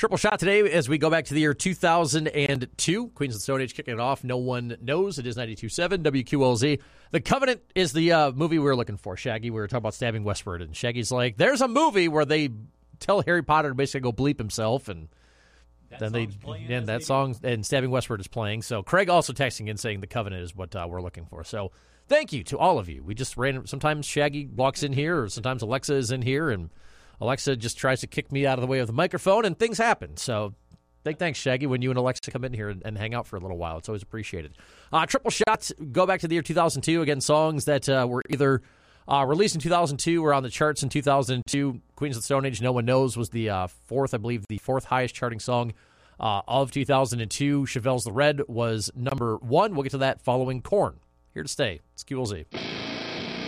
Triple shot today as we go back to the year 2002. Queens of the Stone Age kicking it off. No one knows. It is 92.7 WQLZ. The Covenant is the movie we were looking for, Shaggy. We were talking about stabbing westward, and Shaggy's like, there's a movie where they tell Harry Potter to basically go bleep himself, and that song and Stabbing Westward is playing. So Craig also texting in saying The Covenant is what we're looking for. So thank you to all of you. We just sometimes Shaggy walks in here, or sometimes Alexa is in here, and Alexa just tries to kick me out of the way of the microphone, and things happen. So thanks, Shaggy, when you and Alexa come in here and hang out for a little while. It's always appreciated. Triple shots, go back to the year 2002. Again, songs that were either released in 2002 or on the charts in 2002. Queens of the Stone Age, No One Knows, was the fourth highest charting song of 2002. Chevelles the Red was number 1. We'll get to that following Korn. Here to stay. It's QLZ.